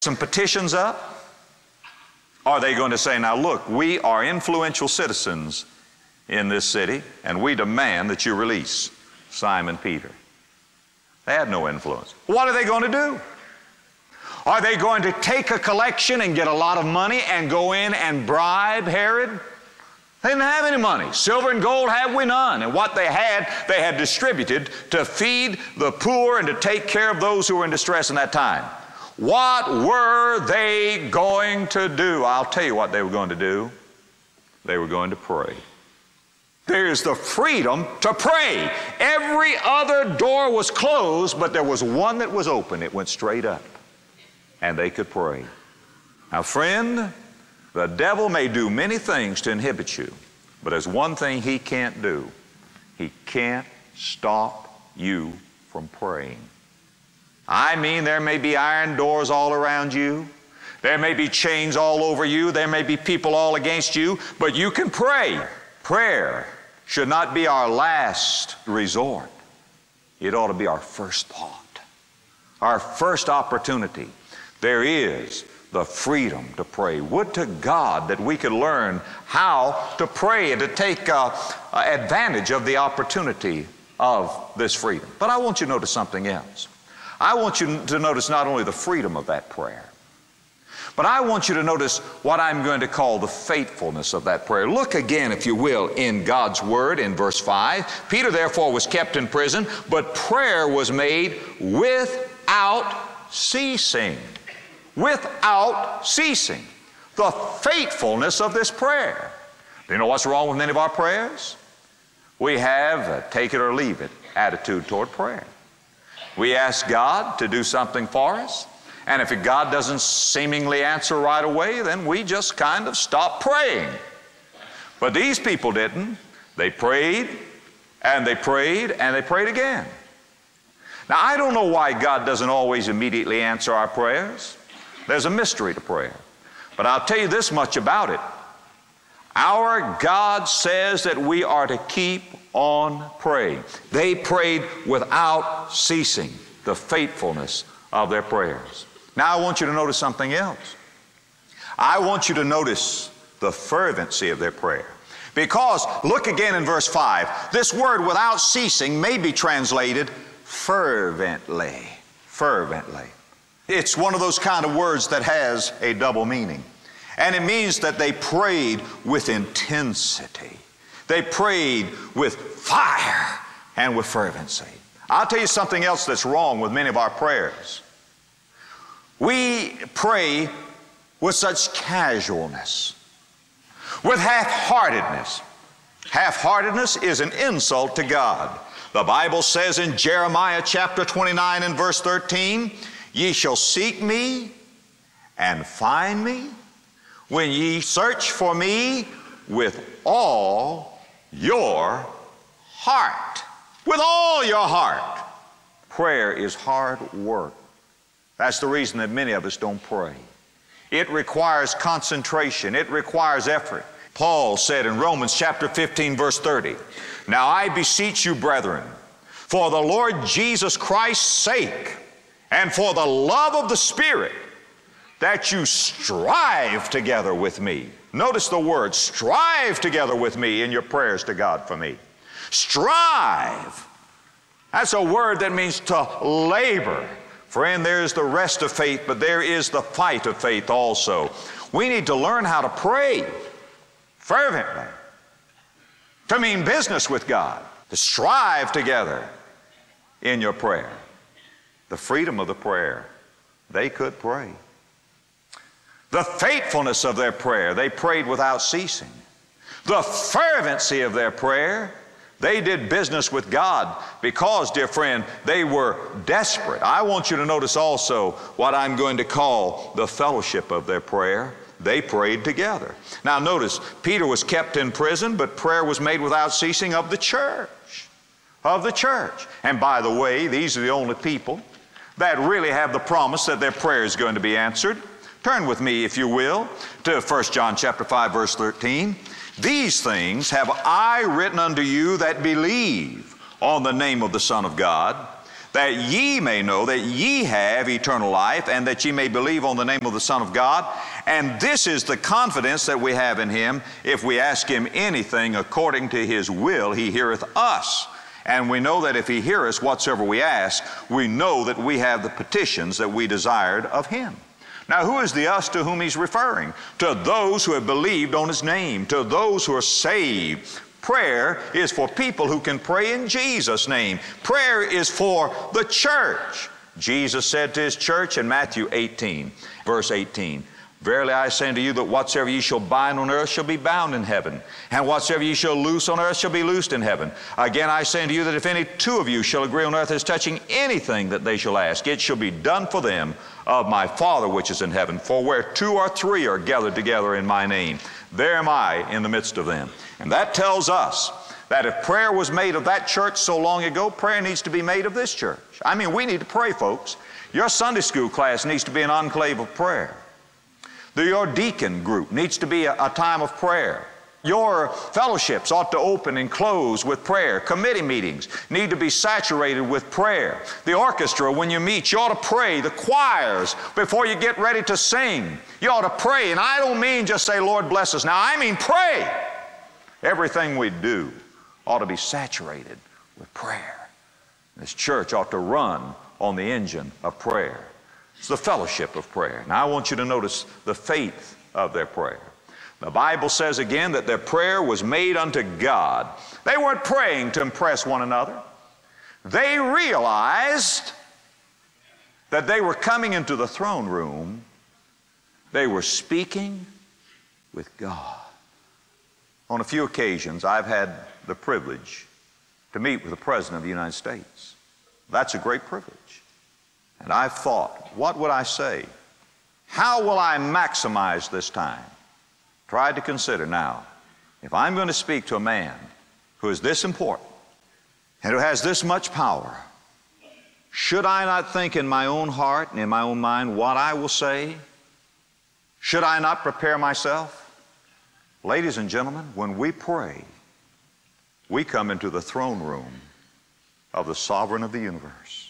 some petitions up? Are they going to say, now look, we are influential citizens in this city, and we demand that you release Simon Peter? They had no influence. What are they going to do? Are they going to take a collection and get a lot of money and go in and bribe Herod? They didn't have any money. Silver and gold have we none. And what they had distributed to feed the poor and to take care of those who were in distress in that time. What were they going to do? I'll tell you what they were going to do. They were going to pray. There's the freedom to pray. Every other door was closed, but there was one that was open. It went straight up, and they could pray. Now, friend, the devil may do many things to inhibit you, but there's one thing he can't do. He can't stop you from praying. I mean, there may be iron doors all around you. There may be chains all over you. There may be people all against you, but you can pray. Prayer should not be our last resort. It ought to be our first thought, our first opportunity. There is the freedom to pray. Would to God that we could learn how to pray and to take advantage of the opportunity of this freedom. But I want you to notice something else. I want you to notice not only the freedom of that prayer, but I want you to notice what I'm going to call the faithfulness of that prayer. Look again, if you will, in God's Word in verse 5. Peter therefore was kept in prison, but prayer was made without ceasing. Without ceasing. The faithfulness of this prayer. Do you know what's wrong with many of our prayers? We have a take it or leave it attitude toward prayer. We ask God to do something for us, and if God doesn't seemingly answer right away, then we just kind of stop praying. But these people didn't. They prayed, and they prayed, and they prayed again. Now, I don't know why God doesn't always immediately answer our prayers. There's a mystery to prayer. But I'll tell you this much about it. Our God says that we are to keep on praying. They prayed without ceasing, the faithfulness of their prayers. Now I want you to notice something else. I want you to notice the fervency of their prayer. Because, look again in verse 5, this word without ceasing may be translated fervently. Fervently. It's one of those kind of words that has a double meaning. And it means that they prayed with intensity. They prayed with fire and with fervency. I'll tell you something else that's wrong with many of our prayers. We pray with such casualness, with half-heartedness. Half-heartedness is an insult to God. The Bible says in Jeremiah chapter 29 and verse 13, ye shall seek me and find me when ye search for me with all your heart. With all your heart. Prayer is hard work. That's the reason that many of us don't pray. It requires concentration. It requires effort. Paul said in Romans chapter 15 verse 30, now I beseech you, brethren, for the Lord Jesus Christ's sake and for the love of the Spirit, that you strive together with me. Notice the word, strive together with me in your prayers to God for me. Strive. That's a word that means to labor. Friend, there's the rest of faith, but there is the fight of faith also. We need to learn how to pray fervently, to mean business with God, to strive together in your prayer. The freedom of the prayer, they could pray. The faithfulness of their prayer, they prayed without ceasing. The fervency of their prayer, they did business with God because, dear friend, they were desperate. I want you to notice also what I'm going to call the fellowship of their prayer. They prayed together. Now notice, Peter was kept in prison, but prayer was made without ceasing of the church. Of the church. And by the way, these are the only people that really have the promise that their prayer is going to be answered. Turn with me, if you will, to 1 John chapter 5, verse 13. These things have I written unto you that believe on the name of the Son of God, that ye may know that ye have eternal life, and that ye may believe on the name of the Son of God. And this is the confidence that we have in him. If we ask him anything according to his will, he heareth us. And we know that if he hear us whatsoever we ask, we know that we have the petitions that we desired of him. Now, who is the us to whom he's referring? To those who have believed on his name, to those who are saved. Prayer is for people who can pray in Jesus' name. Prayer is for the church. Jesus said to his church in Matthew 18, verse 18, Verily I say unto you that whatsoever ye shall bind on earth shall be bound in heaven, and whatsoever ye shall loose on earth shall be loosed in heaven. Again I say unto you that if any two of you shall agree on earth as touching anything that they shall ask, it shall be done for them of my Father which is in heaven. For where two or three are gathered together in my name, there am I in the midst of them. And that tells us that if prayer was made of that church so long ago, prayer needs to be made of this church. I mean, we need to pray, folks. Your Sunday school class needs to be an enclave of prayer. Your deacon group needs to be a time of prayer. Your fellowships ought to open and close with prayer. Committee meetings need to be saturated with prayer. The orchestra, when you meet, you ought to pray. The choirs, before you get ready to sing, you ought to pray. And I don't mean just say, Lord bless us. Now, I mean pray. Everything we do ought to be saturated with prayer. This church ought to run on the engine of prayer. It's the fellowship of prayer. Now I want you to notice the faith of their prayer. The Bible says again that their prayer was made unto God. They weren't praying to impress one another. They realized that they were coming into the throne room. They were speaking with God. On a few occasions, I've had the privilege to meet with the President of the United States. That's a great privilege. And I've thought, what would I say? How will I maximize this time? Tried to consider now, if I'm going to speak to a man who is this important and who has this much power, should I not think in my own heart and in my own mind what I will say? Should I not prepare myself? Ladies and gentlemen, when we pray, we come into the throne room of the sovereign of the universe.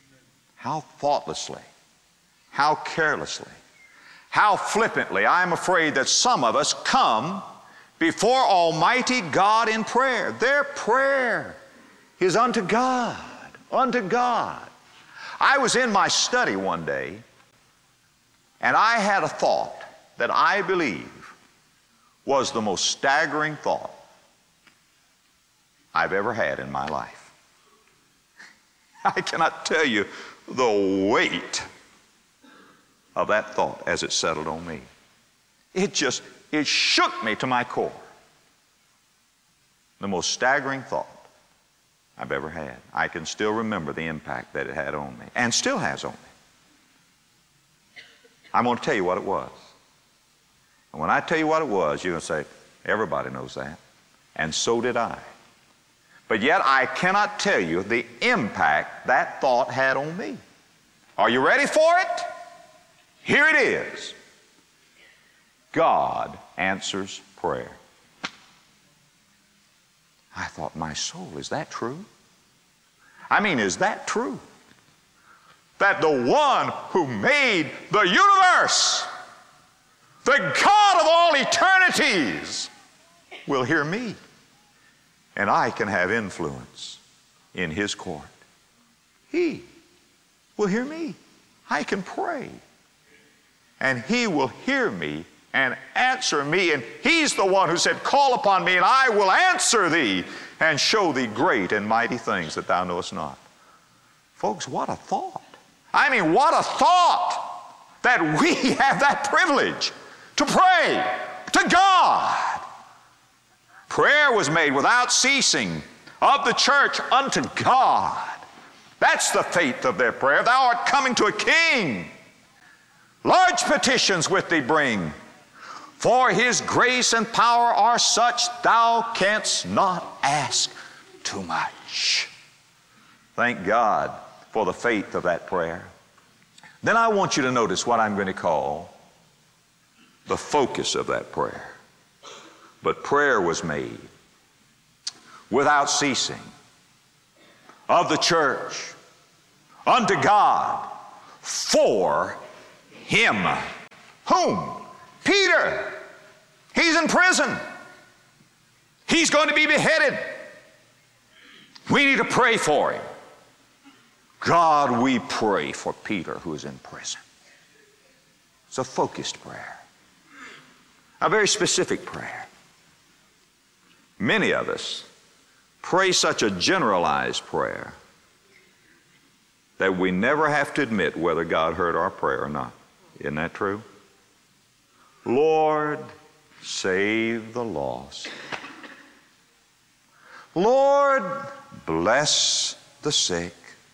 How thoughtlessly, how carelessly, how flippantly, I'm afraid that some of us come before Almighty God in prayer. Their prayer is unto God, unto God. I was in my study one day, and I had a thought that I believe was the most staggering thought I've ever had in my life. I cannot tell you the weight of that thought as it settled on me. It shook me to my core. The most staggering thought I've ever had. I can still remember the impact that it had on me, and still has on me. I'm going to tell you what it was. And when I tell you what it was, you're going to say, everybody knows that. And so did I. But yet I cannot tell you the impact that thought had on me. Are you ready for it? Here it is. God answers prayer. I thought, my soul, is that true? I mean, is that true? That the one who made the universe, the God of all eternities, will hear me. And I can have influence in His court. He will hear me. I can pray. And He will hear me and answer me. And He's the one who said, call upon me and I will answer thee and show thee great and mighty things that thou knowest not. Folks, what a thought. I mean, what a thought that we have that privilege to pray to God. Prayer was made without ceasing of the church unto God. That's the faith of their prayer. Thou art coming to a king. Large petitions with thee bring. For His grace and power are such thou canst not ask too much. Thank God for the faith of that prayer. Then I want you to notice what I'm going to call the focus of that prayer. But prayer was made without ceasing of the church unto God for him. Whom? Peter. He's in prison. He's going to be beheaded. We need to pray for him. God, we pray for Peter who is in prison. It's a focused prayer. A very specific prayer. Many of us pray such a generalized prayer that we never have to admit whether God heard our prayer or not. Isn't that true? Lord, save the lost. Lord, bless the sick.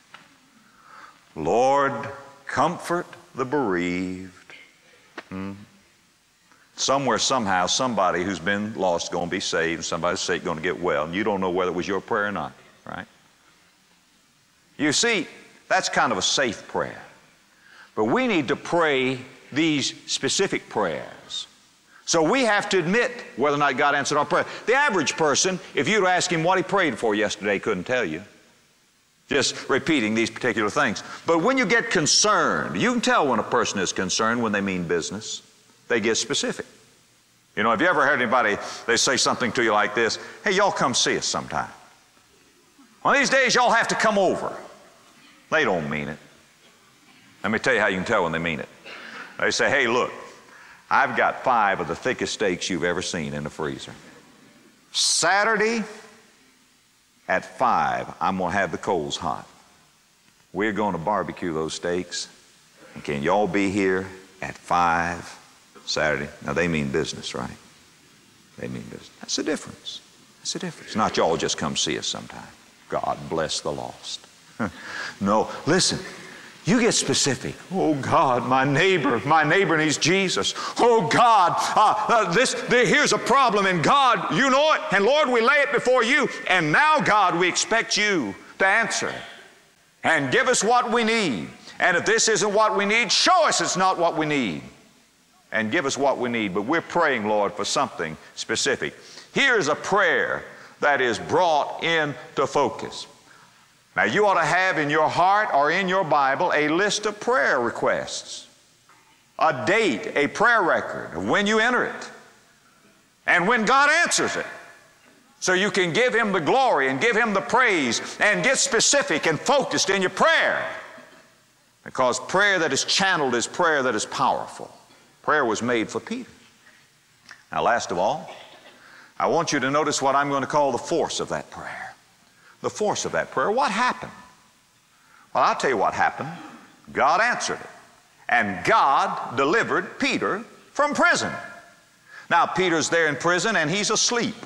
Lord, comfort the bereaved. Somewhere, somehow, somebody who's been lost is going to be saved, somebody's sick going to get well, and you don't know whether it was your prayer or not, right? You see, that's kind of a safe prayer. But we need to pray these specific prayers. So we have to admit whether or not God answered our prayer. The average person, if you'd ask him what he prayed for yesterday, couldn't tell you. Just repeating these particular things. But when you get concerned, you can tell when a person is concerned when they mean business. They get specific. You know, have you ever heard anybody, they say something to you like this, hey, y'all come see us sometime. One of these days, y'all have to come over. They don't mean it. Let me tell you how you can tell when they mean it. They say, hey, look, I've got 5 of the thickest steaks you've ever seen in the freezer. Saturday at 5, I'm going to have the coals hot. We're going to barbecue those steaks. And can y'all be here at 5 Saturday? Now, they mean business, right? They mean business. That's the difference. That's the difference. Not y'all just come see us sometime. God bless the lost. No, listen. You get specific. Oh God, my neighbor needs Jesus. Oh God, here's a problem, and God, you know it, and Lord, we lay it before you, and now God, we expect you to answer and give us what we need. And if this isn't what we need, show us it's not what we need, and give us what we need. But we're praying, Lord, for something specific. Here's a prayer that is brought into focus. Now, you ought to have in your heart or in your Bible a list of prayer requests, a date, a prayer record of when you enter it, and when God answers it. So you can give Him the glory and give Him the praise and get specific and focused in your prayer. Because prayer that is channeled is prayer that is powerful. Prayer was made for Peter. Now, last of all, I want you to notice what I'm going to call the force of that prayer. The force of that prayer. What happened? Well, I'll tell you what happened. God answered it. And God delivered Peter from prison. Now, Peter's there in prison and he's asleep.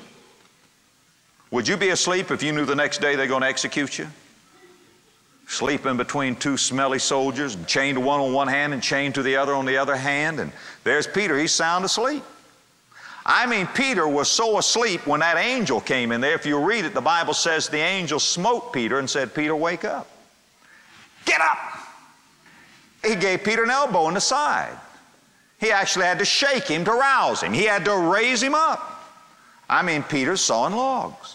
Would you be asleep if you knew the next day they're going to execute you? Sleeping between 2 smelly soldiers, and chained to one on one hand and chained to the other on the other hand. And there's Peter. He's sound asleep. I mean, Peter was so asleep when that angel came in there. If you read it, the Bible says the angel smote Peter and said, Peter, wake up. Get up. He gave Peter an elbow in the side. He actually had to shake him to rouse him. He had to raise him up. I mean, Peter's sawing logs.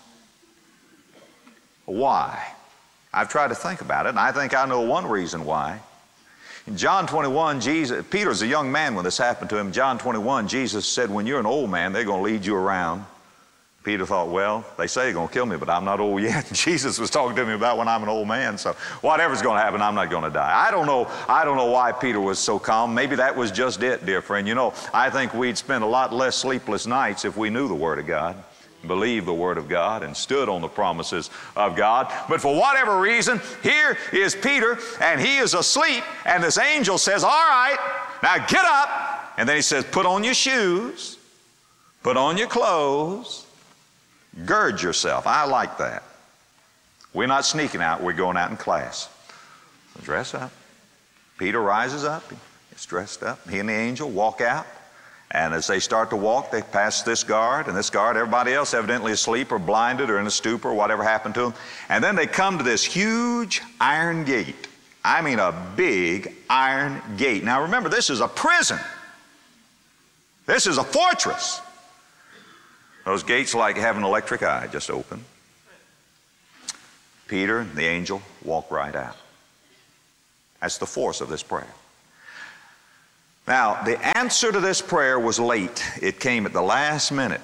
Why? I've tried to think about it, and I think I know one reason why. In John 21, Peter's a young man when this happened to him. John 21, Jesus said, when you're an old man, they're going to lead you around. Peter thought, well, they say they're going to kill me, but I'm not old yet. Jesus was talking to me about when I'm an old man, so whatever's going to happen, I'm not going to die. I don't know why Peter was so calm. Maybe that was just it, dear friend. You know, I think we'd spend a lot less sleepless nights if we knew the Word of God, believed the Word of God, and stood on the promises of God. But for whatever reason, here is Peter, and he is asleep, and this angel says, all right, now get up. And then he says, put on your shoes, put on your clothes, gird yourself. I like that. We're not sneaking out, we're going out in class. So dress up. Peter rises up, he gets dressed up. He and the angel walk out. And as they start to walk, they pass this guard, and this guard, everybody else evidently asleep or blinded or in a stupor, whatever happened to them. And then they come to this huge iron gate. I mean a big iron gate. Now remember, this is a prison. This is a fortress. Those gates like have an electric eye, just open. Peter and the angel walk right out. That's the force of this prayer. Now, the answer to this prayer was late. It came at the last minute.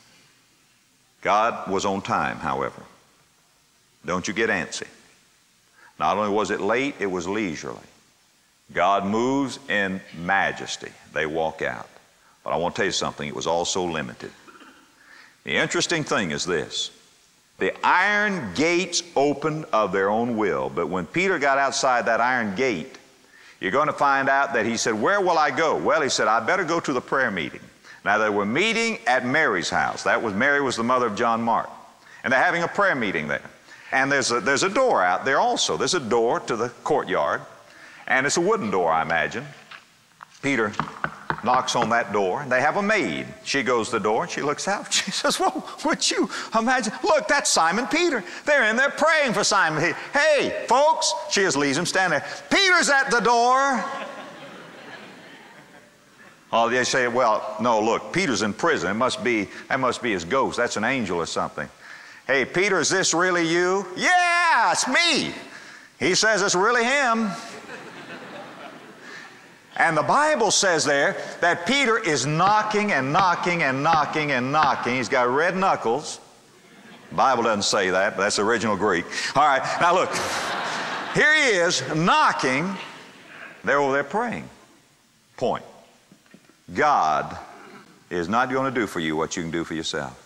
God was on time, however. Don't you get antsy. Not only was it late, it was leisurely. God moves in majesty. They walk out. But I want to tell you something, it was also limited. The interesting thing is this. The iron gates opened of their own will, but when Peter got outside that iron gate, you're going to find out that he said, where will I go? Well, he said, I better go to the prayer meeting. Now, they were meeting at Mary's house. Mary was the mother of John Mark. And they're having a prayer meeting there. And there's a door out there also. There's a door to the courtyard. And it's a wooden door, I imagine. Peter knocks on that door, and they have a maid. She goes to the door, and she looks out. She says, well, would you imagine? Look, that's Simon Peter. They're in there praying for Simon Peter. Hey, folks, she just leaves him standing there. Peter's at the door. Oh, they say, well, no, look, Peter's in prison. That must be his ghost. That's an angel or something. Hey, Peter, is this really you? Yeah, it's me. He says it's really him. And the Bible says there that Peter is knocking and knocking and knocking and knocking. He's got red knuckles. The Bible doesn't say that, but that's original Greek. All right, now look. Here he is knocking. They're over there praying. Point. God is not going to do for you what you can do for yourself.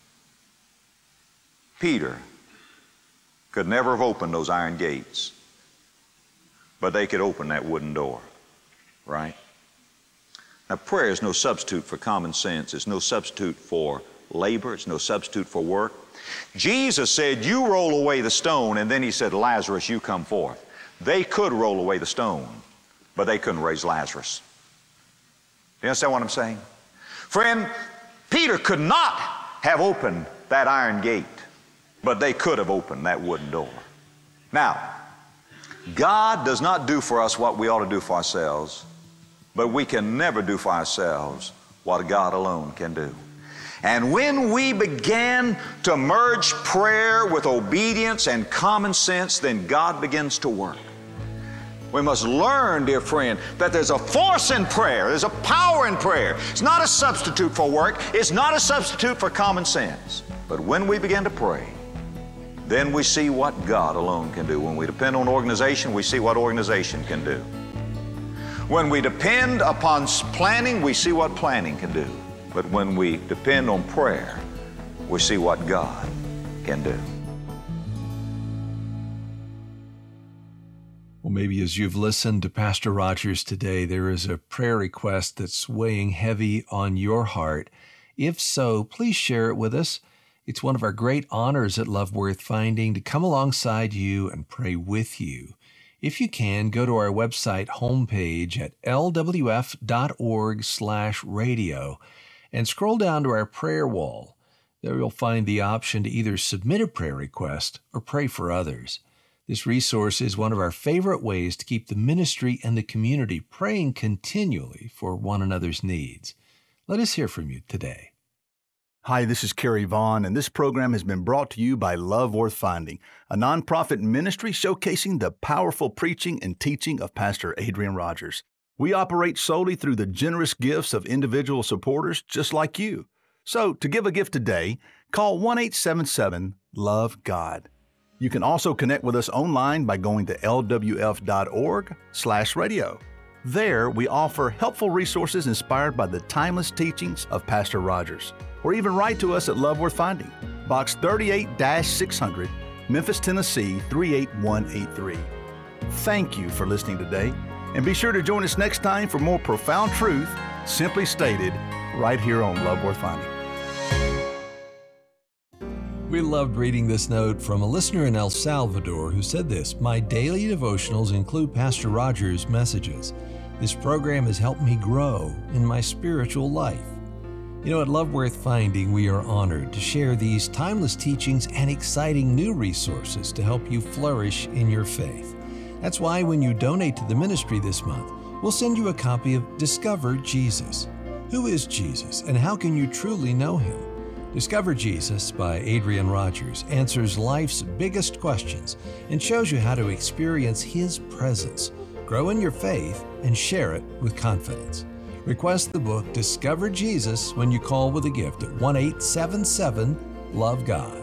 Peter could never have opened those iron gates, but they could open that wooden door. Right? Now, prayer is no substitute for common sense. It's no substitute for labor. It's no substitute for work. Jesus said, you roll away the stone, and then he said, Lazarus, you come forth. They could roll away the stone, but they couldn't raise Lazarus. You understand what I'm saying? Friend, Peter could not have opened that iron gate, but they could have opened that wooden door. Now, God does not do for us what we ought to do for ourselves, but we can never do for ourselves what God alone can do. And when we begin to merge prayer with obedience and common sense, then God begins to work. We must learn, dear friend, that there's a force in prayer. There's a power in prayer. It's not a substitute for work. It's not a substitute for common sense. But when we begin to pray, then we see what God alone can do. When we depend on organization, we see what organization can do. When we depend upon planning, we see what planning can do. But when we depend on prayer, we see what God can do. Well, maybe as you've listened to Pastor Rogers today, there is a prayer request that's weighing heavy on your heart. If so, please share it with us. It's one of our great honors at Love Worth Finding to come alongside you and pray with you. If you can, go to our website homepage at lwf.org/radio and scroll down to our prayer wall. There you'll find the option to either submit a prayer request or pray for others. This resource is one of our favorite ways to keep the ministry and the community praying continually for one another's needs. Let us hear from you today. Hi, this is Kerry Vaughn, and this program has been brought to you by Love Worth Finding, a nonprofit ministry showcasing the powerful preaching and teaching of Pastor Adrian Rogers. We operate solely through the generous gifts of individual supporters just like you. So, to give a gift today, call 1-877-LOVE-GOD. You can also connect with us online by going to lwf.org/radio. There, we offer helpful resources inspired by the timeless teachings of Pastor Rogers. Or even write to us at Love Worth Finding, Box 38-600, Memphis, Tennessee 38183. Thank you for listening today, and be sure to join us next time for more profound truth, simply stated, right here on Love Worth Finding. We loved reading this note from a listener in El Salvador who said this: my daily devotionals include Pastor Rogers' messages. This program has helped me grow in my spiritual life. You know, at Love Worth Finding, we are honored to share these timeless teachings and exciting new resources to help you flourish in your faith. That's why when you donate to the ministry this month, we'll send you a copy of Discover Jesus. Who is Jesus, and how can you truly know Him? Discover Jesus by Adrian Rogers answers life's biggest questions and shows you how to experience His presence grow in your faith, and share it with confidence. Request the book Discover Jesus when you call with a gift at 1-877-LOVE-GOD,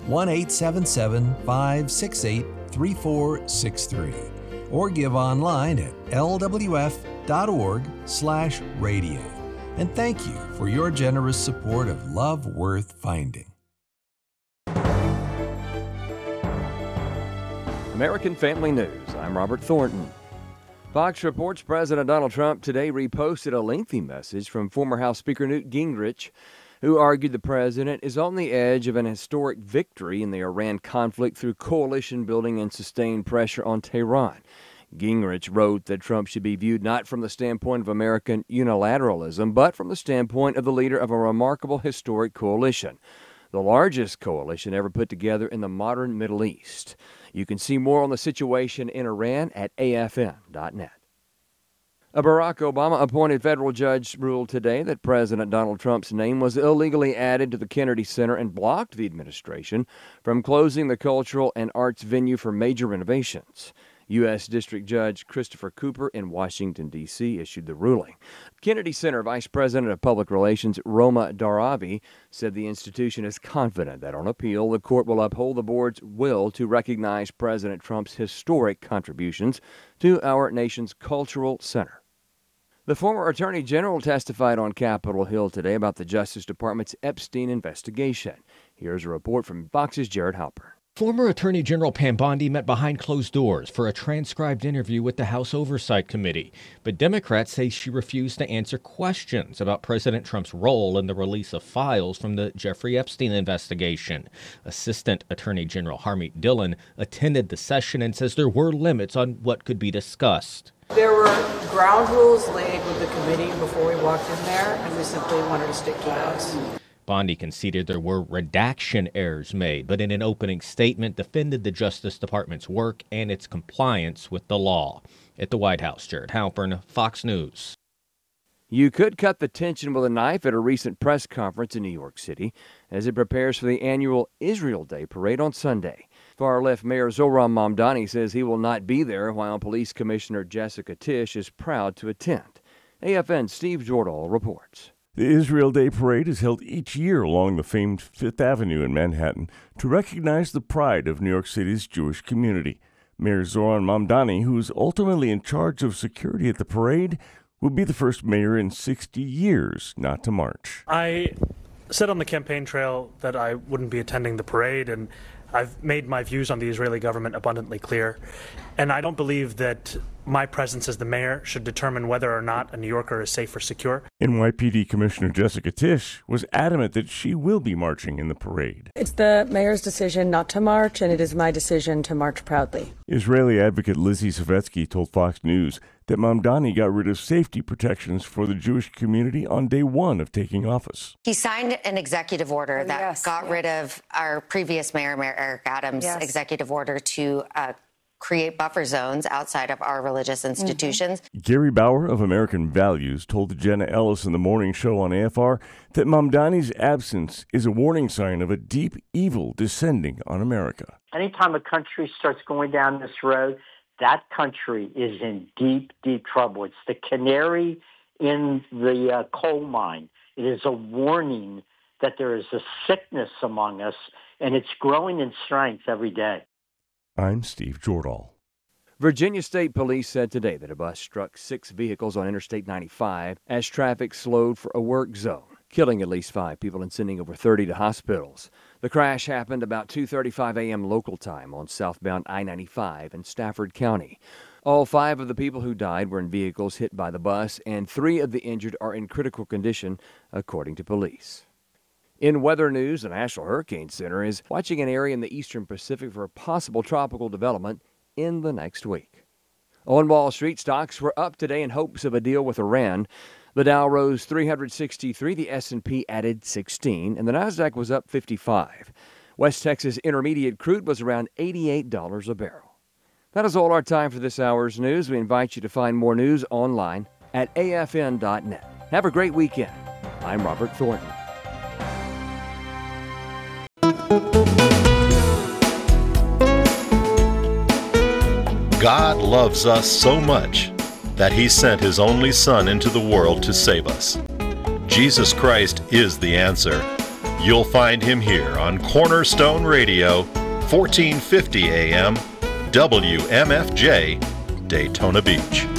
1-877-568-3463, or give online at lwf.org/radio. And thank you for your generous support of Love Worth Finding. American Family News. I'm Robert Thornton. Fox reports President Donald Trump today reposted a lengthy message from former House Speaker Newt Gingrich, who argued the president is on the edge of an historic victory in the Iran conflict through coalition building and sustained pressure on Tehran. Gingrich wrote that Trump should be viewed not from the standpoint of American unilateralism, but from the standpoint of the leader of a remarkable historic coalition, the largest coalition ever put together in the modern Middle East. You can see more on the situation in Iran at afn.net. A Barack Obama-appointed federal judge ruled today that President Donald Trump's name was illegally added to the Kennedy Center and blocked the administration from closing the cultural and arts venue for major renovations. U.S. District Judge Christopher Cooper in Washington, D.C. issued the ruling. Kennedy Center Vice President of Public Relations Roma Daravi said the institution is confident that on appeal, the court will uphold the board's will to recognize President Trump's historic contributions to our nation's cultural center. The former Attorney General testified on Capitol Hill today about the Justice Department's Epstein investigation. Here's a report from Fox's Jared Halpern. Former Attorney General Pam Bondi met behind closed doors for a transcribed interview with the House Oversight Committee, but Democrats say she refused to answer questions about President Trump's role in the release of files from the Jeffrey Epstein investigation. Assistant Attorney General Harmeet Dillon attended the session and says there were limits on what could be discussed. There were ground rules laid with the committee before we walked in there, and we simply wanted to stick to those. Bondi conceded there were redaction errors made, but in an opening statement defended the Justice Department's work and its compliance with the law. At the White House, Jared Halpern, Fox News. You could cut the tension with a knife at a recent press conference in New York City as it prepares for the annual Israel Day parade on Sunday. Far-left Mayor Zohran Mamdani says he will not be there, while Police Commissioner Jessica Tisch is proud to attend. AFN's Steve Jordahl reports. The Israel Day Parade is held each year along the famed Fifth Avenue in Manhattan to recognize the pride of New York City's Jewish community. Mayor Zohran Mamdani, who is ultimately in charge of security at the parade, will be the first mayor in 60 years not to march. I said on the campaign trail that I wouldn't be attending the parade, and I've made my views on the Israeli government abundantly clear. And I don't believe that my presence as the mayor should determine whether or not a New Yorker is safe or secure. NYPD Commissioner Jessica Tisch was adamant that she will be marching in the parade. It's the mayor's decision not to march, and it is my decision to march proudly. Israeli advocate Lizzie Savetsky told Fox News that Mamdani got rid of safety protections for the Jewish community on day one of taking office. He signed an executive order that got rid of our previous mayor, Mayor Eric Adams' executive order to create buffer zones outside of our religious institutions. Gary Bauer of American Values told Jenna Ellis in the morning show on AFR that Mamdani's absence is a warning sign of a deep evil descending on America. Anytime a country starts going down this road, that country is in deep, deep trouble. It's the canary in the coal mine. It is a warning that there is a sickness among us, and it's growing in strength every day. I'm Steve Jordahl. Virginia State Police said today that a bus struck 6 vehicles on Interstate 95 as traffic slowed for a work zone, killing at least 5 people and sending over 30 to hospitals. The crash happened about 2:35 a.m. local time on southbound I-95 in Stafford County. All 5 of the people who died were in vehicles hit by the bus, and 3 of the injured are in critical condition, according to police. In weather news, the National Hurricane Center is watching an area in the eastern Pacific for a possible tropical development in the next week. On Wall Street, stocks were up today in hopes of a deal with Iran. The Dow rose 363, the S&P added 16, and the Nasdaq was up 55. West Texas Intermediate crude was around $88 a barrel. That is all our time for this hour's news. We invite you to find more news online at afn.net. Have a great weekend. I'm Robert Thornton. God loves us so much that He sent His only Son into the world to save us. Jesus Christ is the answer. You'll find Him here on Cornerstone Radio, 1450 AM, WMFJ, Daytona Beach.